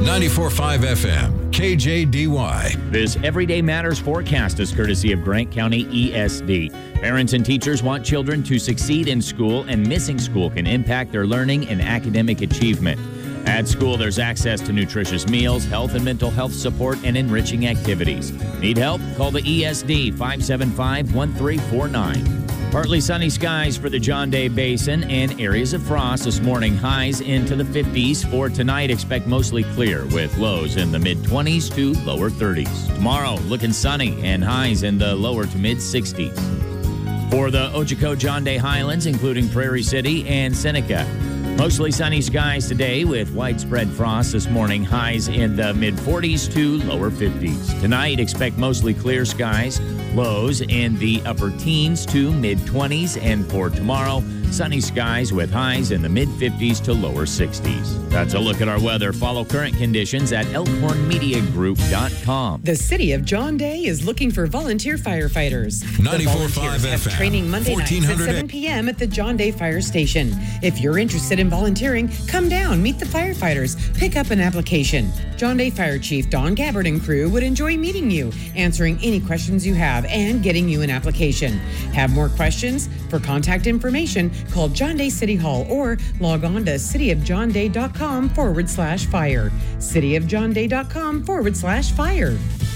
94.5 FM, KJDY. This Everyday Matters forecast is courtesy of Grant County ESD. Parents and teachers want children to succeed in school, and missing school can impact their learning and academic achievement. At school, there's access to nutritious meals, health and mental health support, and enriching activities. Need help? Call the ESD 575-1349. Partly sunny skies for the John Day Basin and areas of frost this morning. Highs into the 50s. For tonight, expect mostly clear with lows in the mid-20s to lower 30s. Tomorrow, looking sunny and highs in the lower to mid-60s. For the Ochoco John Day Highlands, including Prairie City and Seneca, mostly sunny skies today with widespread frost this morning. Highs in the mid-40s to lower 50s. Tonight, expect mostly clear skies. Lows in the upper teens to mid-20s. And for tomorrow, sunny skies with highs in the mid-50s to lower 60s. That's a look at our weather. Follow current conditions at elkhornmediagroup.com. The City of John Day is looking for volunteer firefighters. 94.5 FM, Training Monday nights at 7 p.m. at the John Day Fire Station. If you're interested in volunteering, come down, meet the firefighters, pick up an application. John Day Fire Chief Don Gabbard and crew would enjoy meeting you, answering any questions you have, and getting you an application. Have more questions? For contact information, call John Day City Hall or log on to cityofjohnday.com/fire. cityofjohnday.com/fire.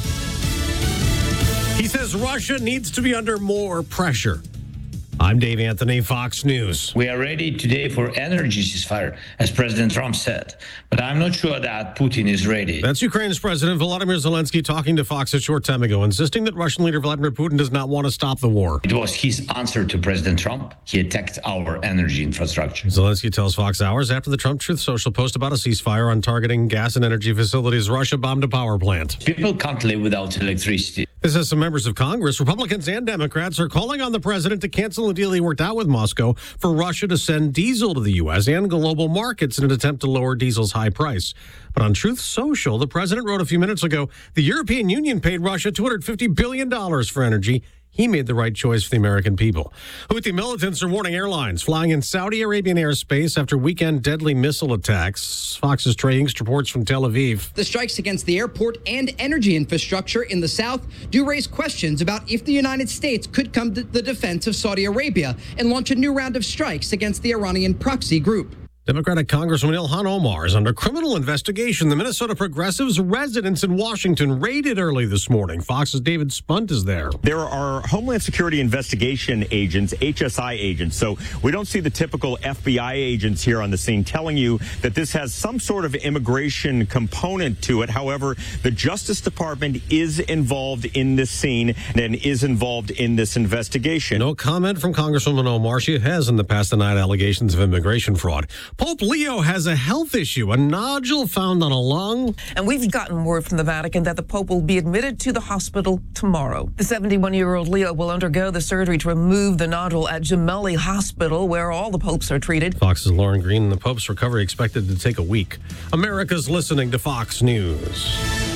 He says Russia needs to be under more pressure. I'm Dave Anthony, Fox News. We are ready today for energy ceasefire, as President Trump said. But I'm not sure that Putin is ready. That's Ukraine's President Volodymyr Zelensky talking to Fox a short time ago, insisting that Russian leader Vladimir Putin does not want to stop the war. It was his answer to President Trump. He attacked our energy infrastructure. Zelensky tells Fox hours after the Trump Truth Social post about a ceasefire on targeting gas and energy facilities. Russia bombed a power plant. People can't live without electricity. This is some members of Congress, Republicans and Democrats, are calling on the president to cancel a deal he worked out with Moscow for Russia to send diesel to the U.S. and global markets in an attempt to lower diesel's high price. But on Truth Social, the president wrote a few minutes ago, the European Union paid Russia $250 billion for energy. He made the right choice for the American people. Houthi militants are warning airlines flying in Saudi Arabian airspace after weekend deadly missile attacks. Fox's Trey Ingst reports from Tel Aviv. The strikes against the airport and energy infrastructure in the south do raise questions about if the United States could come to the defense of Saudi Arabia and launch a new round of strikes against the Iranian proxy group. Democratic Congresswoman Ilhan Omar is under criminal investigation. The Minnesota Progressives' residence in Washington raided early this morning. Fox's David Spunt is there. There are Homeland Security investigation agents, HSI agents. So we don't see the typical FBI agents here on the scene telling you that this has some sort of immigration component to it. However, the Justice Department is involved in this scene and is involved in this investigation. No comment from Congresswoman Omar. She has in the past denied allegations of immigration fraud. Pope Leo has a health issue, a nodule found on a lung. And we've gotten word from the Vatican that the Pope will be admitted to the hospital tomorrow. The 71-year-old Leo will undergo the surgery to remove the nodule at Gemelli Hospital, where all the popes are treated. Fox's Lauren Green. The Pope's recovery expected to take a week. America's listening to Fox News.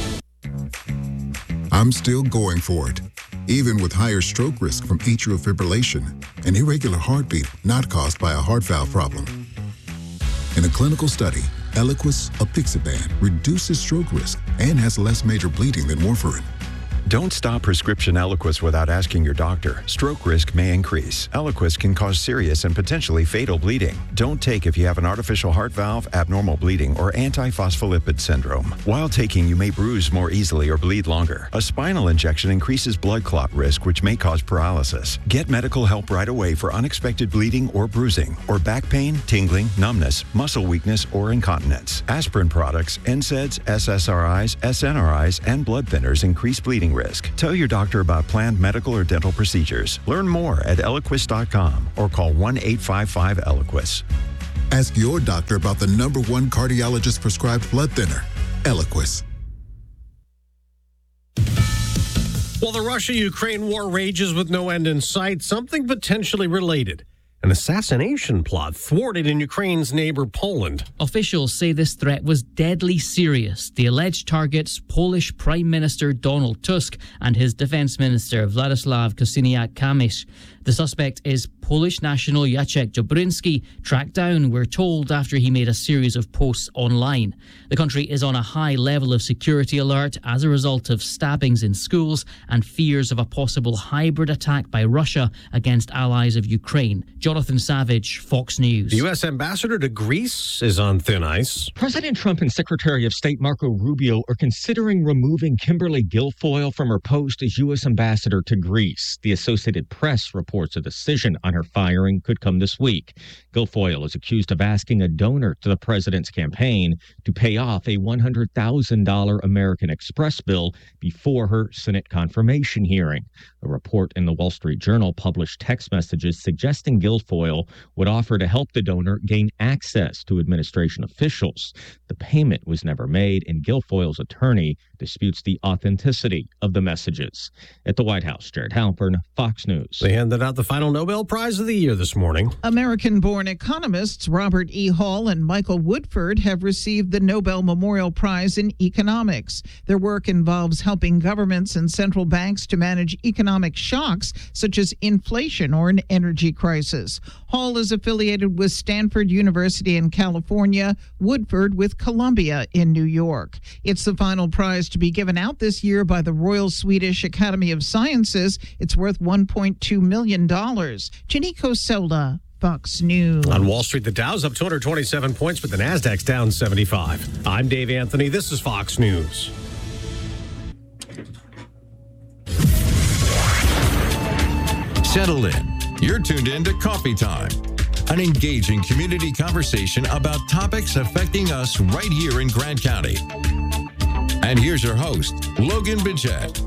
I'm still going for it, even with higher stroke risk from atrial fibrillation, an irregular heartbeat not caused by a heart valve problem. In a clinical study, Eliquis apixaban reduces stroke risk and has less major bleeding than warfarin. Don't stop prescription Eliquis without asking your doctor. Stroke risk may increase. Eliquis can cause serious and potentially fatal bleeding. Don't take if you have an artificial heart valve, abnormal bleeding, or antiphospholipid syndrome. While taking, you may bruise more easily or bleed longer. A spinal injection increases blood clot risk, which may cause paralysis. Get medical help right away for unexpected bleeding or bruising, or back pain, tingling, numbness, muscle weakness, or incontinence. Aspirin products, NSAIDs, SSRIs, SNRIs, and blood thinners increase bleeding risk. Tell your doctor about planned medical or dental procedures. Learn more at Eliquis.com or call 1-855-ELIQUIS. Ask your doctor about the #1 cardiologist prescribed blood thinner, Eliquis. While the Russia-Ukraine war rages with no end in sight, something potentially related An assassination plot thwarted in Ukraine's neighbor Poland. Officials say this threat was deadly serious. The alleged targets, Polish Prime Minister Donald Tusk and his Defense Minister Władysław Kosiniak-Kamysz. The suspect is Polish national Jacek Jabryński, tracked down, we're told, after he made a series of posts online. The country is on a high level of security alert as a result of stabbings in schools and fears of a possible hybrid attack by Russia against allies of Ukraine. Jonathan Savage, Fox News. The U.S. ambassador to Greece is on thin ice. President Trump and Secretary of State Marco Rubio are considering removing Kimberly Guilfoyle from her post as U.S. ambassador to Greece. The Associated Press reports a decision on her firing could come this week. Guilfoyle is accused of asking a donor to the president's campaign to pay off a $100,000 American Express bill before her Senate confirmation hearing. A report in the Wall Street Journal published text messages suggesting Guilfoyle would offer to help the donor gain access to administration officials. The payment was never made, and Guilfoyle's attorney disputes the authenticity of the messages. At the White House, Jared Halpern, Fox News. They handed out the final Nobel Prize of the year this morning. American-born economists Robert E. Hall and Michael Woodford have received the Nobel Memorial Prize in Economics. Their work involves helping governments and central banks to manage economic shocks such as inflation or an energy crisis. Hall is affiliated with Stanford University in California, Woodford with Columbia in New York. It's the final prize to be given out this year by the Royal Swedish Academy of Sciences. It's worth $1.2 million. Janiko Sola, Fox News. On Wall Street, the Dow's up 227 points, but the Nasdaq's down 75. I'm Dave Anthony. This is Fox News. Settle in. You're tuned in to Coffee Time, an engaging community conversation about topics affecting us right here in Grant County. And here's your host, Logan Bidget.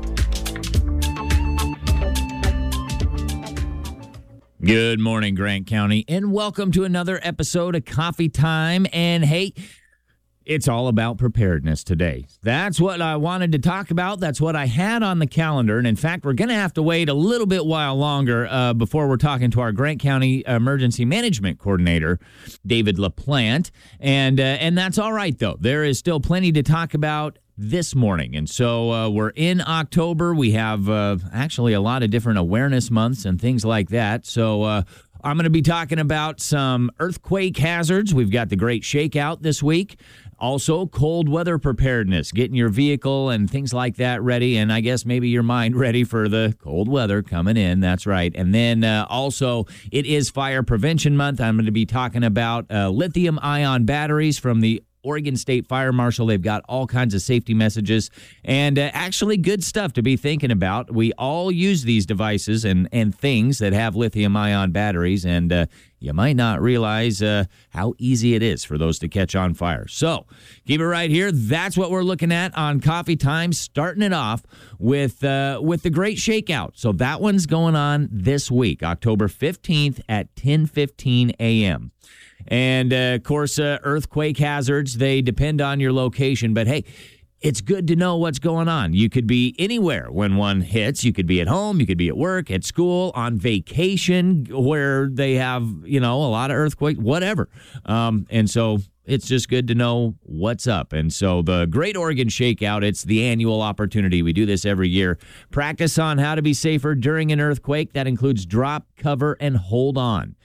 Good morning, Grant County, and welcome to another episode of Coffee Time. And hey, it's all about preparedness today. That's what I wanted to talk about. That's what I had on the calendar. And in fact, we're going to have to wait a little bit while longer before we're talking to our Grant County Emergency Management Coordinator, David LaPlante. And that's all right, though. There is still plenty to talk about this morning. And so we're in October. We have actually a lot of different awareness months and things like that. So I'm going to be talking about some earthquake hazards. We've got the Great Shakeout this week. Also, cold weather preparedness, getting your vehicle and things like that ready, and I guess maybe your mind ready for the cold weather coming in. That's right. And then also, it is Fire Prevention Month. I'm going to be talking about lithium-ion batteries from the Oregon State Fire Marshal. They've got all kinds of safety messages and actually good stuff to be thinking about. We all use these devices and things that have lithium-ion batteries, and you might not realize how easy it is for those to catch on fire. So keep it right here. That's what we're looking at on Coffee Time, starting it off with the Great Shakeout. So that one's going on this week, October 15th at 10:15 a.m. And, of course, earthquake hazards, they depend on your location. But, hey, it's good to know what's going on. You could be anywhere when one hits. You could be at home. You could be at work, at school, on vacation where they have, a lot of earthquake, whatever. And so it's just good to know what's up. And so the Great Oregon Shakeout, it's the annual opportunity. We do this every year. Practice on how to be safer during an earthquake. That includes drop, cover, and hold on.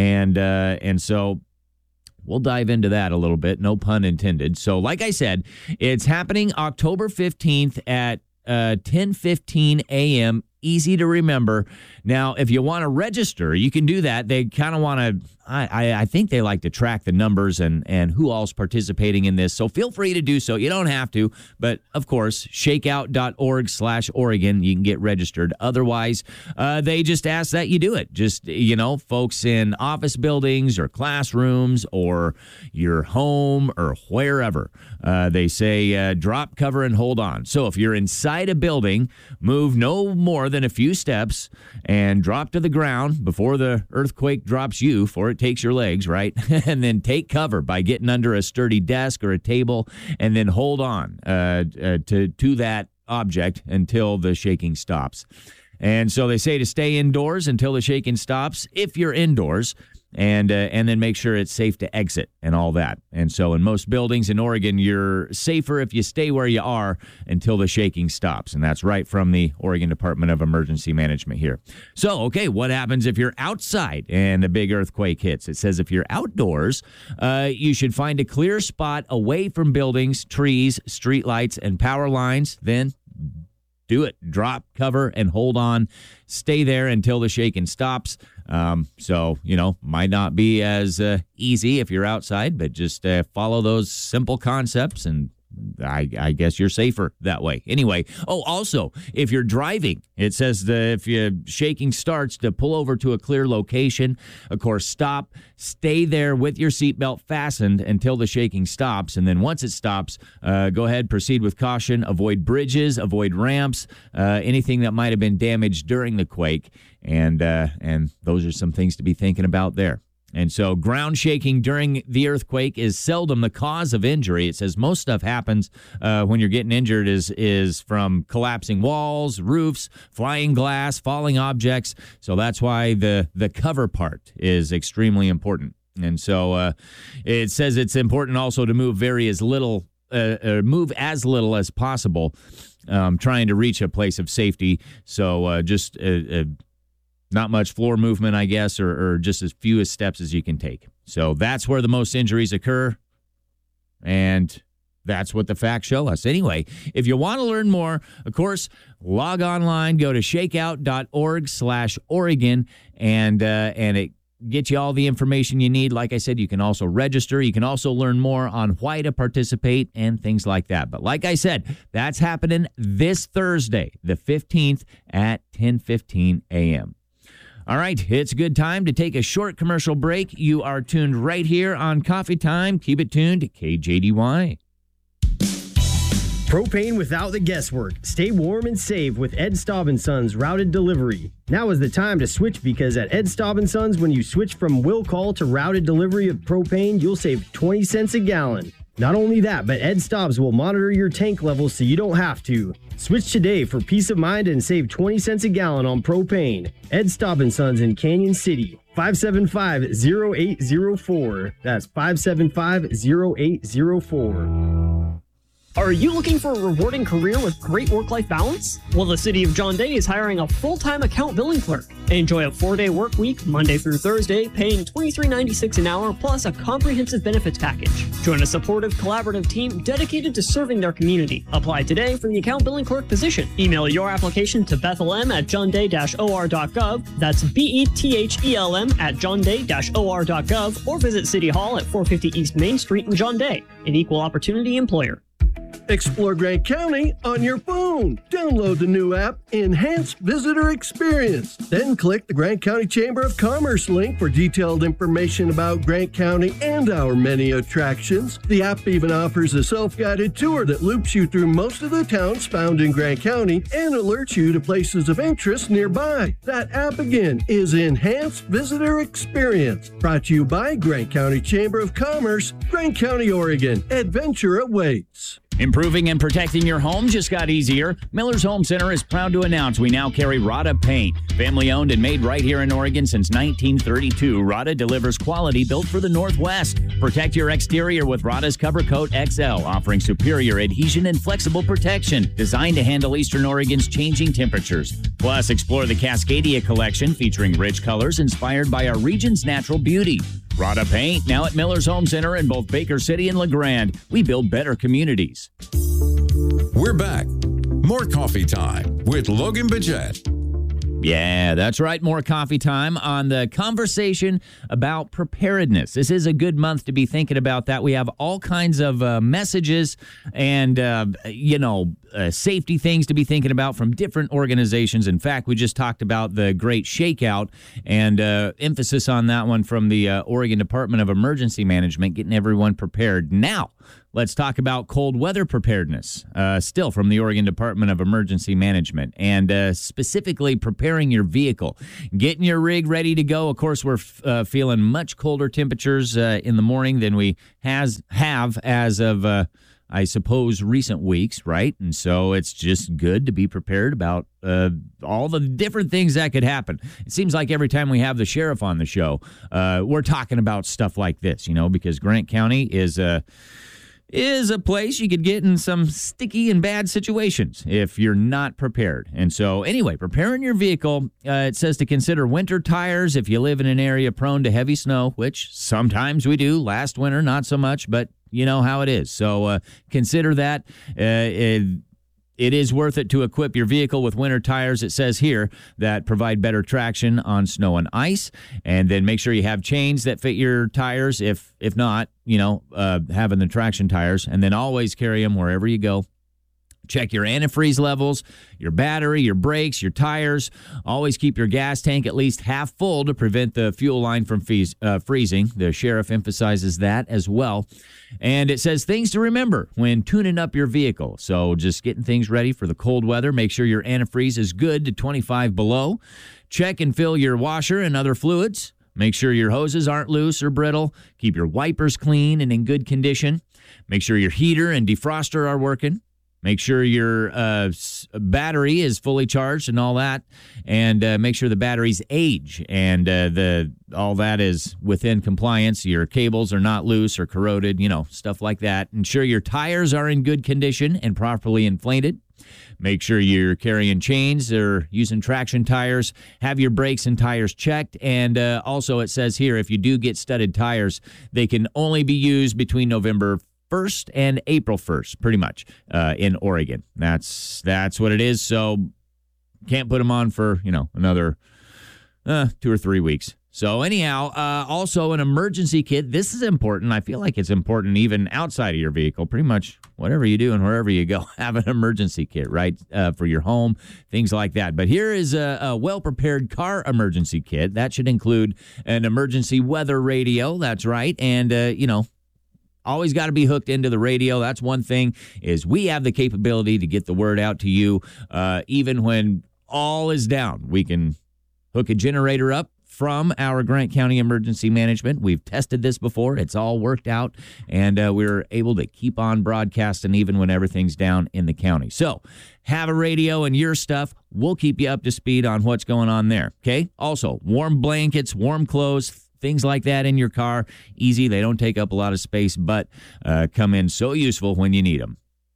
And so we'll dive into that a little bit, no pun intended. So like I said, it's happening October 15th at 10:15 a.m. Easy to remember. Now, if you want to register, you can do that. They kind of want to, I think they like to track the numbers and who all's participating in this. So feel free to do so. You don't have to, but of course, shakeout.org/Oregon, you can get registered. Otherwise, they just ask that you do it. Just, folks in office buildings or classrooms or your home or wherever, they say drop, cover, and hold on. So if you're inside a building, move no more than a few steps and drop to the ground before the earthquake drops you, for it takes your legs, right? And then take cover by getting under a sturdy desk or a table, and then hold on to that object until the shaking stops. And so they say to stay indoors until the shaking stops if you're indoors, and then make sure it's safe to exit and all that. And so in most buildings in Oregon, you're safer if you stay where you are until the shaking stops. And that's right from the Oregon Department of Emergency Management here. So, okay, what happens if you're outside and a big earthquake hits? It says if you're outdoors, you should find a clear spot away from buildings, trees, streetlights, and power lines. Then do it. Drop, cover, and hold on. Stay there until the shaking stops. So, might not be as easy if you're outside, but just follow those simple concepts, and I guess you're safer that way. Anyway, also, if you're driving, it says that if your shaking starts, to pull over to a clear location. Of course, stop, stay there with your seatbelt fastened until the shaking stops. And then once it stops, go ahead, proceed with caution, avoid bridges, avoid ramps, anything that might have been damaged during the quake. And those are some things to be thinking about there. And so ground shaking during the earthquake is seldom the cause of injury. It says most stuff happens when you're getting injured is from collapsing walls, roofs, flying glass, falling objects. So that's why the cover part is extremely important. And so it says it's important also to move move as little as possible, trying to reach a place of safety. So just not much floor movement, I guess, or just as few steps as you can take. So that's where the most injuries occur, and that's what the facts show us. Anyway, if you want to learn more, of course, log online, go to shakeout.org/Oregon, and it gets you all the information you need. Like I said, you can also register. You can also learn more on why to participate and things like that. But like I said, that's happening this Thursday, the 15th at 10:15 a.m. All right, it's a good time to take a short commercial break. You are tuned right here on Coffee Time. Keep it tuned to KJDY. Propane without the guesswork. Stay warm and save with Ed Staub & Sons routed delivery. Now is the time to switch, because at Ed Staub & Sons, when you switch from will call to routed delivery of propane, you'll save 20 cents a gallon. Not only that, but Ed Staub's will monitor your tank levels so you don't have to. Switch today for peace of mind and save 20 cents a gallon on propane. Ed Staub & Sons in Canyon City, 575-0804. That's 575-0804. Are you looking for a rewarding career with great work-life balance? Well, the City of John Day is hiring a full-time account billing clerk. Enjoy a 4-day work week, Monday through Thursday, paying $23.96 an hour, plus a comprehensive benefits package. Join a supportive, collaborative team dedicated to serving their community. Apply today for the account billing clerk position. Email your application to bethelm@johnday-or.gov. That's BETHELM@johnday-or.gov, or visit City Hall at 450 East Main Street in John Day. An equal opportunity employer. Explore Grant County on your phone. Download the new app, Enhanced Visitor Experience. Then click the Grant County Chamber of Commerce link for detailed information about Grant County and our many attractions. The app even offers a self-guided tour that loops you through most of the towns found in Grant County and alerts you to places of interest nearby. That app again is Enhanced Visitor Experience. Brought to you by Grant County Chamber of Commerce, Grant County, Oregon. Adventure awaits. Improving and protecting your home just got easier. Miller's Home Center is proud to announce we now carry Rada Paint. Family owned and made right here in Oregon since 1932, Rada delivers quality built for the Northwest. Protect your exterior with Rada's Cover Coat XL, offering superior adhesion and flexible protection, designed to handle Eastern Oregon's changing temperatures. Plus, explore the Cascadia collection, featuring rich colors inspired by our region's natural beauty. Rada Paint, now at Miller's Home Center in both Baker City and LeGrand. We build better communities. We're back. More Coffee Time with Logan Bidget. Yeah, that's right. More coffee time on the conversation about preparedness. This is a good month to be thinking about that. We have all kinds of messages and, safety things to be thinking about from different organizations. In fact, we just talked about the Great Shakeout and emphasis on that one from the Oregon Department of Emergency Management, getting everyone prepared. Now, let's talk about cold weather preparedness, still from the Oregon Department of Emergency Management, and specifically preparing your vehicle, getting your rig ready to go. Of course, we're feeling much colder temperatures in the morning than we have as of I suppose, recent weeks, right? And so it's just good to be prepared about all the different things that could happen. It seems like every time we have the sheriff on the show, we're talking about stuff like this, because Grant County is a place you could get in some sticky and bad situations if you're not prepared. And so anyway, preparing your vehicle, it says to consider winter tires if you live in an area prone to heavy snow, which sometimes we do. Last winter, not so much, but you know how it is. So consider that. It is worth it to equip your vehicle with winter tires, it says here, that provide better traction on snow and ice. And then make sure you have chains that fit your tires. If not, having the traction tires. And then always carry them wherever you go. Check your antifreeze levels, your battery, your brakes, your tires. Always keep your gas tank at least half full to prevent the fuel line from freezing. The sheriff emphasizes that as well. And it says things to remember when tuning up your vehicle. So just getting things ready for the cold weather. Make sure your antifreeze is good to 25 below. Check and fill your washer and other fluids. Make sure your hoses aren't loose or brittle. Keep your wipers clean and in good condition. Make sure your heater and defroster are working. Make sure your battery is fully charged and all that, and make sure the battery's age and all that is within compliance. Your cables are not loose or corroded, stuff like that. Ensure your tires are in good condition and properly inflated. Make sure you're carrying chains or using traction tires. Have your brakes and tires checked. And also it says here, if you do get studded tires, they can only be used between November 1st and April 1st, pretty much, in Oregon. That's what it is. So can't put them on for, another 2 or 3 weeks. So anyhow, also an emergency kit. This is important. I feel like it's important even outside of your vehicle. Pretty much whatever you do and wherever you go, have an emergency kit, right, for your home, things like that. But here is a well-prepared car emergency kit. That should include an emergency weather radio. That's right. And, always got to be hooked into the radio. That's one thing, is we have the capability to get the word out to you even when all is down. We can hook a generator up from our Grant County Emergency Management. We've tested this before. It's all worked out, and we're able to keep on broadcasting even when everything's down in the county. So have a radio and your stuff. We'll keep you up to speed on what's going on there, okay? Also, warm blankets, warm clothes, things like that in your car. Easy. They don't take up a lot of space, but come in so useful when you need them.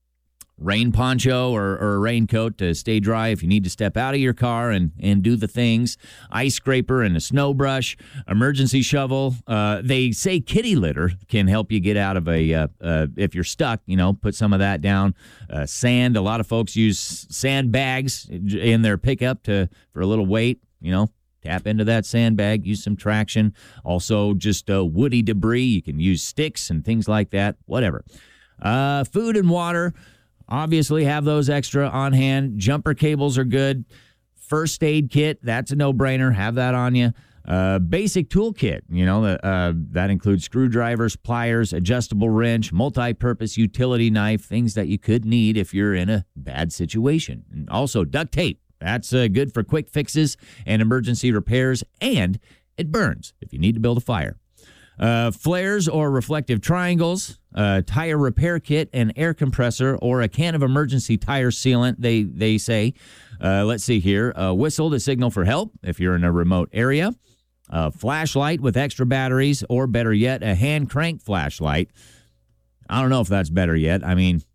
Rain poncho or a raincoat to stay dry if you need to step out of your car and do the things. Ice scraper and a snow brush. Emergency shovel. They say kitty litter can help you get out of if you're stuck, put some of that down. Sand. A lot of folks use sand bags in their pickup for a little weight, Tap into that sandbag, use some traction. Also, just woody debris. You can use sticks and things like that, whatever. Food and water, obviously have those extra on hand. Jumper cables are good. First aid kit, that's a no-brainer. Have that on you. Basic toolkit, that includes screwdrivers, pliers, adjustable wrench, multi-purpose utility knife, things that you could need if you're in a bad situation. And also duct tape. That's good for quick fixes and emergency repairs, and it burns if you need to build a fire. Flares or reflective triangles, tire repair kit, an air compressor, or a can of emergency tire sealant, they say. Let's see here. A whistle to signal for help if you're in a remote area. A flashlight with extra batteries, or better yet, a hand crank flashlight. I don't know if that's better yet. I mean,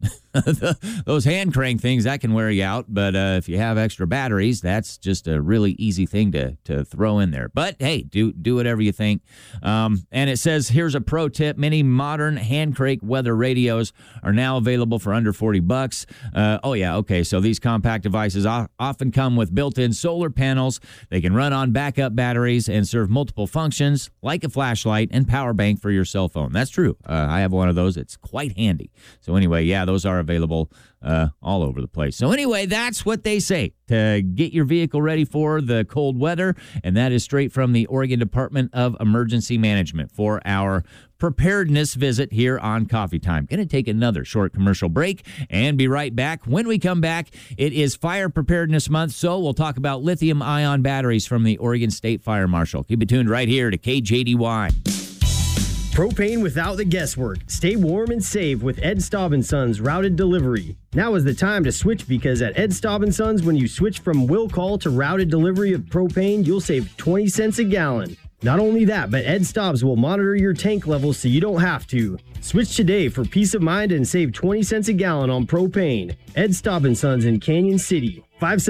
those hand crank things, that can wear you out, but if you have extra batteries, that's just a really easy thing to throw in there. But hey, do whatever you think. And it says, here's a pro tip: many modern hand crank weather radios are now available for under $40. Oh yeah, okay. So these compact devices often come with built-in solar panels. They can run on backup batteries and serve multiple functions, like a flashlight and power bank for your cell phone. That's true. I have one of those. It's quite handy. So anyway, yeah, those are available all over the place. So anyway, that's what they say to get your vehicle ready for the cold weather, and that is straight from the Oregon Department of Emergency Management for our preparedness visit here on Coffee Time. Going to take another short commercial break and be right back. When we come back, it is Fire Preparedness Month, so we'll talk about lithium-ion batteries from the Oregon State Fire Marshal. Keep it tuned right here to KJDY. Propane without the guesswork. Stay warm and save with Ed Staub & Sons Routed Delivery. Now is the time to switch because at Ed Staub & Sons, when you switch from will call to routed delivery of propane, you'll save 20 cents a gallon. Not only that, but Ed Staub's will monitor your tank levels so you don't have to. Switch today for peace of mind and save 20 cents a gallon on propane. Ed Staub & Sons in Canyon City.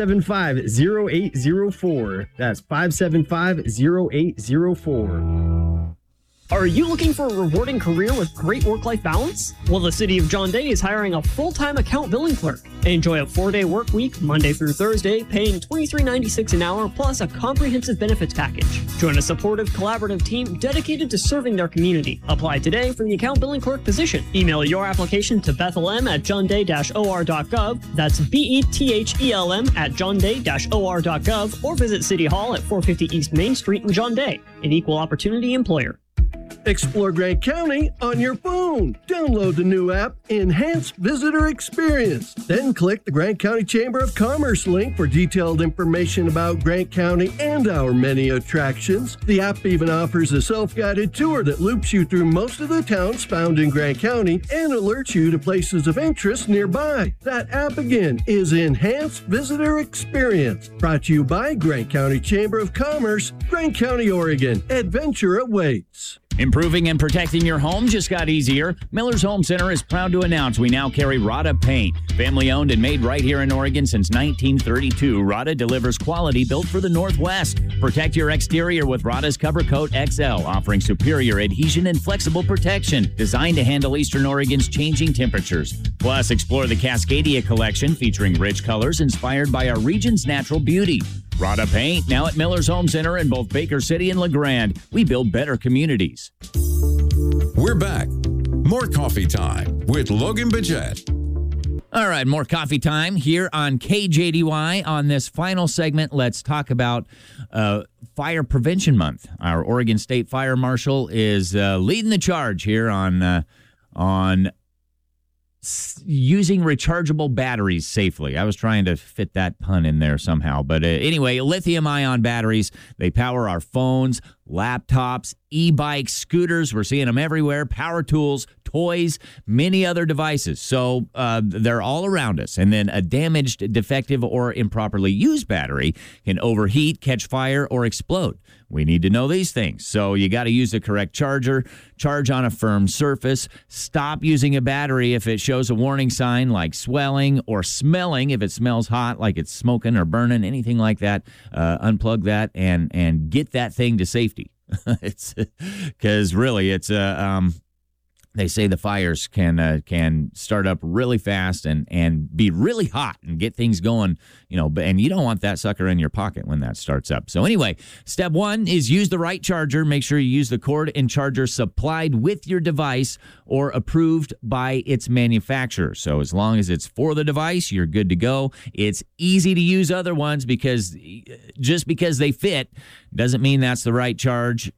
575-0804. That's 575-0804. Are you looking for a rewarding career with great work-life balance? Well, the City of John Day is hiring a full-time account billing clerk. Enjoy a 4-day work week, Monday through Thursday, paying $23.96 an hour, plus a comprehensive benefits package. Join a supportive, collaborative team dedicated to serving their community. Apply today for the account billing clerk position. Email your application to bethlem@johnday-or.gov. That's BETHELM@johnday-or.gov, or visit City Hall at 450 East Main Street in John Day, an equal opportunity employer. Explore Grant County on your phone. Download the new app, Enhanced Visitor Experience. Then click the Grant County Chamber of Commerce link for detailed information about Grant County and our many attractions. The app even offers a self-guided tour that loops you through most of the towns found in Grant County and alerts you to places of interest nearby. That app again is Enhanced Visitor Experience. Brought to you by Grant County Chamber of Commerce, Grant County, Oregon. Adventure awaits. Improving and protecting your home just got easier. Miller's Home Center is proud to announce we now carry Rada paint. Family owned and made right here in Oregon since 1932, Rada delivers quality built for the Northwest. Protect your exterior with Rada's Cover Coat XL, offering superior adhesion and flexible protection, designed to handle Eastern Oregon's changing temperatures. Plus, explore the Cascadia collection featuring rich colors inspired by our region's natural beauty. Rada Paint, now at Miller's Home Center in both Baker City and LeGrand. We build better communities. We're back. More Coffee Time with Logan Bidget. All right, more coffee time here on KJDY. On this final segment, let's talk about Fire Prevention Month. Our Oregon State Fire Marshal is leading the charge here on using rechargeable batteries safely. I was trying to fit that pun in there somehow. But anyway, lithium-ion batteries, they power our phones, laptops, e-bikes, scooters. We're seeing them everywhere. Power tools, toys, many other devices. So they're all around us. And then a damaged, defective, or improperly used battery can overheat, catch fire, or explode. We need to know these things. So you got to use the correct charger, charge on a firm surface, stop using a battery if it shows a warning sign like swelling or smelling if it smells hot, like it's smoking or burning, anything like that. Unplug that and get that thing to safety. It's because really it's they say the fires can start up really fast and be really hot and get things going, and you don't want that sucker in your pocket when that starts up. So anyway, step one is use the right charger. Make sure you use the cord and charger supplied with your device or approved by its manufacturer. So as long as it's for the device, you're good to go. It's easy to use other ones because just because they fit doesn't mean that's the right charge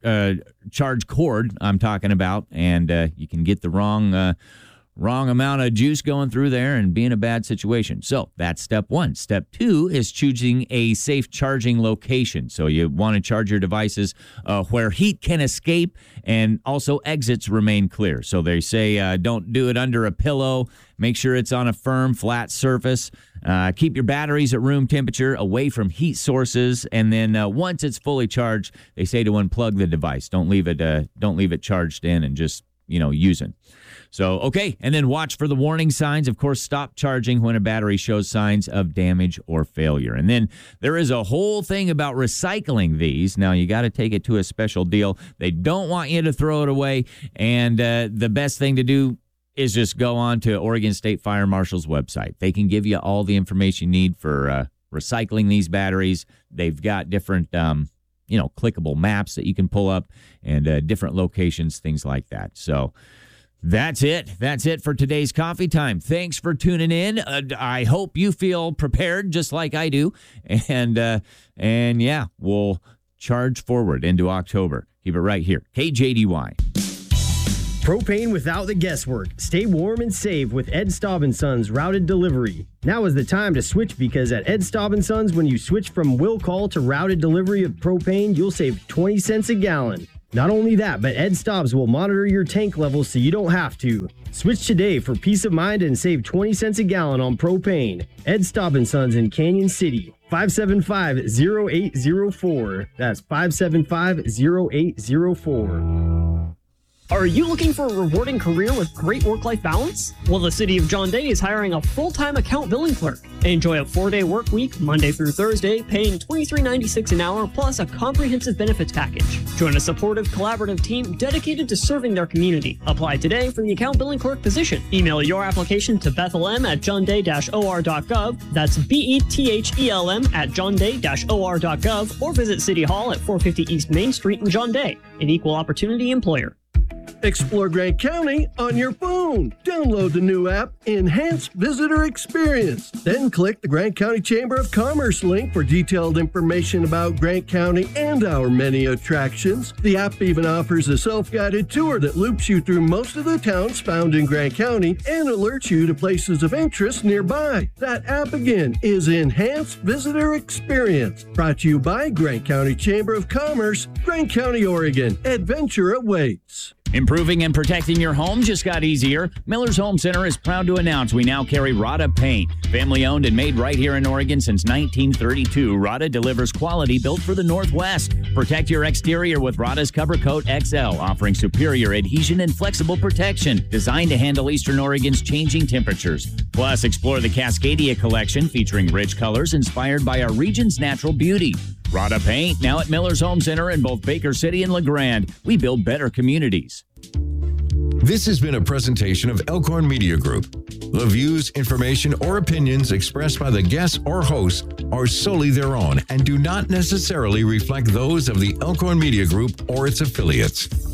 cord I'm talking about, and you can get the wrong amount of juice going through there and be in a bad situation. So that's step one. Step two is choosing a safe charging location. So you want to charge your devices where heat can escape and also exits remain clear. So they say don't do it under a pillow. Make sure it's on a firm, flat surface. Keep your batteries at room temperature, away from heat sources, and then once it's fully charged, they say to unplug the device. Don't leave it charged in and just using. So, okay, and then watch for the warning signs. Of course, stop charging when a battery shows signs of damage or failure. And then there is a whole thing about recycling these. Now, you got to take it to a special deal. They don't want you to throw it away, and the best thing to do is just go on to Oregon State Fire Marshal's website. They can give you all the information you need for recycling these batteries. They've got different clickable maps that you can pull up and different locations, things like that. So that's it. That's it for today's Coffee Time. Thanks for tuning in. I hope you feel prepared just like I do. And yeah, we'll charge forward into October. Keep it right here. KJDY. Propane without the guesswork. Stay warm and save with Ed Staub & Sons Routed Delivery. Now is the time to switch because at Ed Staub & Sons, when you switch from will call to routed delivery of propane, you'll save 20 cents a gallon. Not only that, but Ed Stobbs will monitor your tank levels so you don't have to. Switch today for peace of mind and save 20 cents a gallon on propane. Ed Stobb & Sons in Canyon City, 575-0804. That's 575-0804. Are you looking for a rewarding career with great work-life balance? Well, the City of John Day is hiring a full-time account billing clerk. Enjoy a 4-day work week, Monday through Thursday, paying $23.96 an hour plus a comprehensive benefits package. Join a supportive, collaborative team dedicated to serving their community. Apply today for the account billing clerk position. Email your application to bethelm@johnday-or.gov. That's BETHELM@johnday-or.gov, or visit City Hall at 450 East Main Street in John Day, an equal opportunity employer. Explore Grant County on your phone. Download the new app, Enhanced Visitor Experience. Then click the Grant County Chamber of Commerce link for detailed information about Grant County and our many attractions. The app even offers a self-guided tour that loops you through most of the towns found in Grant County and alerts you to places of interest nearby. That app again is Enhanced Visitor Experience. Brought to you by Grant County Chamber of Commerce, Grant County, Oregon. Adventure awaits. Improving and protecting your home just got easier. Miller's Home Center is proud to announce we now carry Rada paint. Family owned and made right here in Oregon since 1932, Rada delivers quality built for the Northwest. Protect your exterior with Rada's Cover Coat XL, offering superior adhesion and flexible protection, designed to handle Eastern Oregon's changing temperatures. Plus, explore the Cascadia collection featuring rich colors inspired by our region's natural beauty. Rada Paint, now at Miller's Home Center in both Baker City and LeGrand. We build better communities. This has been a presentation of Elkhorn Media Group. The views, information, or opinions expressed by the guests or hosts are solely their own and do not necessarily reflect those of the Elkhorn Media Group or its affiliates.